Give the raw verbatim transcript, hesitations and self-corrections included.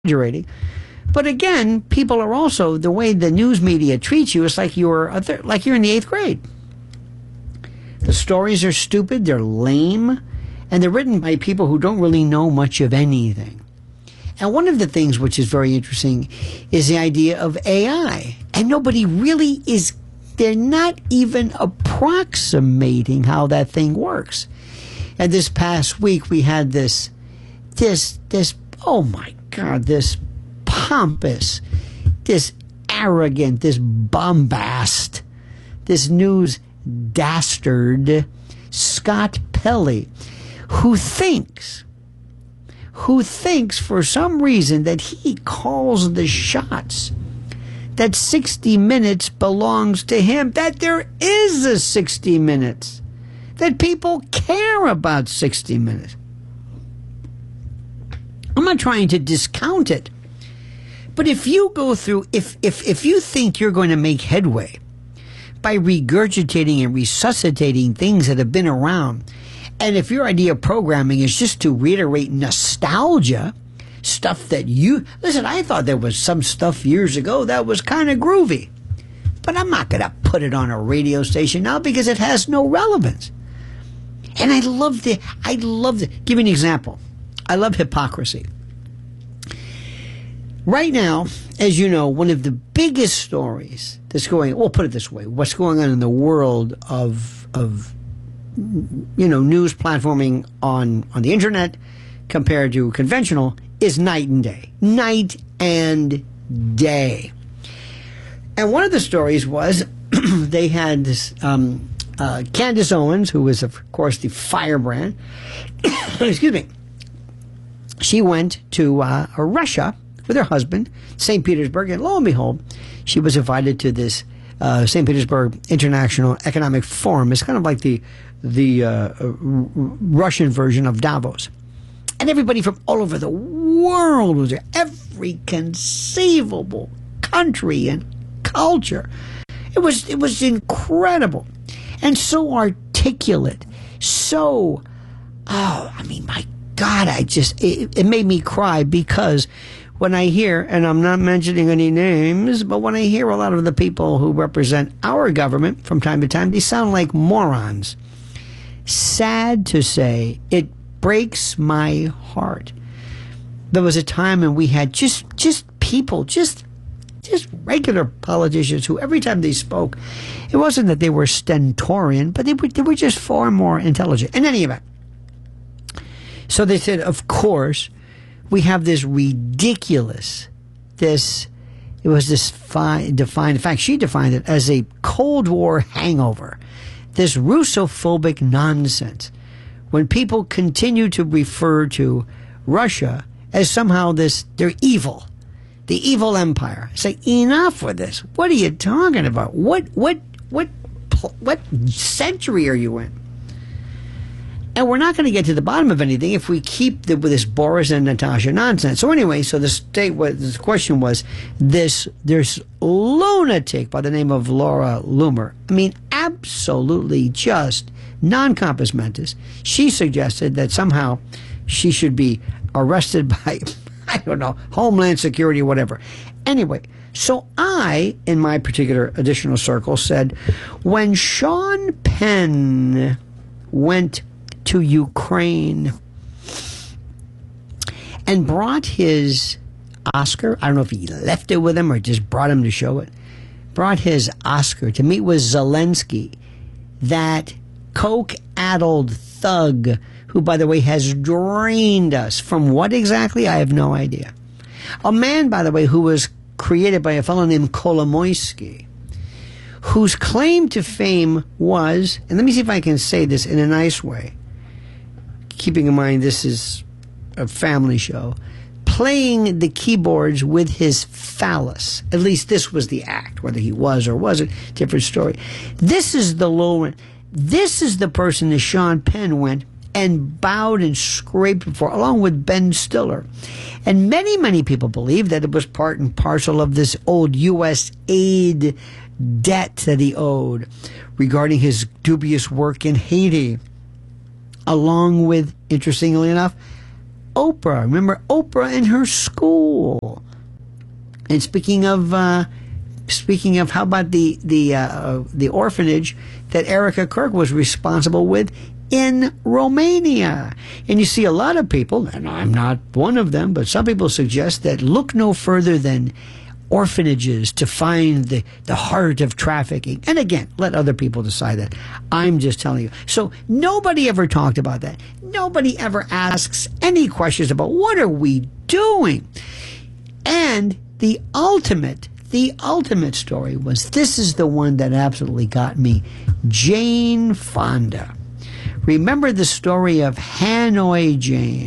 exaggerating. But again, people are also, the way the news media treats you is like you're a th- like you're in the eighth grade. The stories are stupid, they're lame, and they're written by people who don't really know much of anything. And one of the things which is very interesting is the idea of A I. And nobody really is, they're not even approximating how that thing works. And this past week we had this, this, this, oh my God, this pompous, this arrogant, this bombast, this news dastard, Scott Pelley, who thinks, who thinks for some reason that he calls the shots, that sixty minutes belongs to him, that there is a sixty minutes, that people care about sixty minutes. I'm not trying to discount it, but if you go through, if, if, if you think you're going to make headway by regurgitating and resuscitating things that have been around, and if your idea of programming is just to reiterate nostalgia, stuff that you, listen, I thought there was some stuff years ago that was kind of groovy, but I'm not going to put it on a radio station now because it has no relevance. And I love the, I love the, give you an example. I love hypocrisy. Right now, as you know, one of the biggest stories that's going, we'll put it this way, what's going on in the world of, of you know, news platforming on, on the internet compared to conventional is night and day. Night and day. And one of the stories was they had this um, uh, Candace Owens, who was, of course, the firebrand. Excuse me. She went to uh, Russia with her husband, Saint Petersburg, and lo and behold, she was invited to this uh, Saint Petersburg International Economic Forum. It's kind of like the the uh, uh, Russian version of Davos. And everybody from all over the world was there. Every conceivable country and culture. It was it was incredible. And so articulate. So, oh, I mean, my God, I just, it, it made me cry because when I hear, and I'm not mentioning any names, but when I hear a lot of the people who represent our government from time to time, they sound like morons. Sad to say, it breaks my heart. There was a time when we had just just people, just just regular politicians who every time they spoke, it wasn't that they were stentorian, but they were, they were just far more intelligent. In any event, so they said, of course, we have this ridiculous, this, it was this fi- defined, in fact, she defined it as a Cold War hangover, this Russophobic nonsense, when people continue to refer to Russia as somehow this, they're evil, the evil empire. Say, enough with this. What are you talking about? What, what, what, what century are you in? And we're not going to get to the bottom of anything if we keep the, with this Boris and Natasha nonsense. So anyway, so the state was, the question was this, this lunatic by the name of Laura Loomer. I mean, absolutely just non-compos mentis. She suggested that somehow she should be arrested by, I don't know, Homeland Security or whatever. Anyway, so I, in my particular additional circle, said, when Sean Penn went to Ukraine and brought his Oscar, I don't know if he left it with him or just brought him to show it, brought his Oscar to meet with Zelensky, that coke-addled thug who, by the way, has drained us from what exactly? I have no idea. A man, by the way, who was created by a fellow named Kolomoisky, whose claim to fame was, and let me see if I can say this in a nice way, keeping in mind this is a family show, playing the keyboards with his phallus. At least this was the act. Whether he was or wasn't, different story. This is the low end. This is the person that Sean Penn went and bowed and scraped before, along with Ben Stiller. And many, many people believe that it was part and parcel of this old U S aid debt that he owed regarding his dubious work in Haiti, along with, interestingly enough, Oprah. Remember Oprah and her school. And speaking of, uh, speaking of, how about the the uh, the orphanage that Erica Kirk was responsible with in Romania? And you see a lot of people, and I'm not one of them, but some people suggest that look no further than orphanages to find the, the heart of trafficking. And again, let other people decide that. I'm just telling you. So nobody ever talked about that. Nobody ever asks any questions about what are we doing. And the ultimate, the ultimate story was, this is the one that absolutely got me, Jane Fonda. Remember the story of Hanoi Jane?